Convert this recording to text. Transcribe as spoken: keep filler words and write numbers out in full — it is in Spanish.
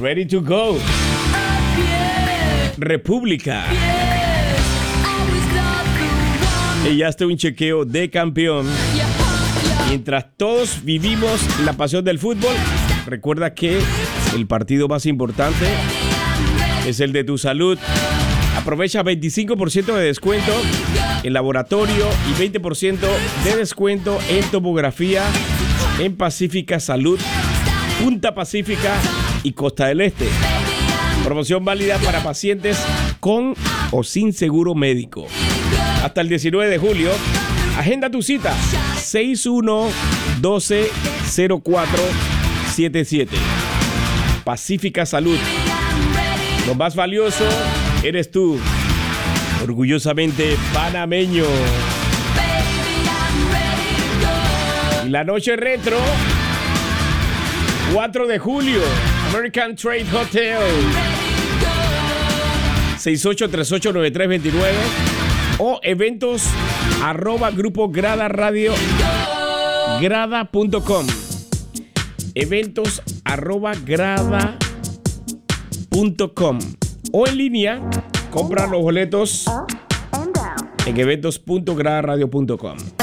Ready to go. República. Y ya está un chequeo de campeón. Mientras todos vivimos la pasión del fútbol, recuerda que el partido más importante es el de tu salud. Aprovecha veinticinco por ciento de descuento en laboratorio y veinte por ciento de descuento en tomografía en Pacífica Salud, Punta Pacífica y Costa del Este. Promoción válida para pacientes con o sin seguro médico. Hasta el diecinueve de julio, agenda tu cita seis uno uno dos cero cuatro siete siete. Pacífica Salud. Lo más valioso eres tú. Orgullosamente panameño. Y la noche retro, cuatro de julio, American Trade Hotel. seis ocho tres ocho nueve tres dos nueve o eventos arroba grupo grada radio grada punto com. Eventos arroba grada punto com o en línea, compra los boletos en eventos punto grada radio punto com.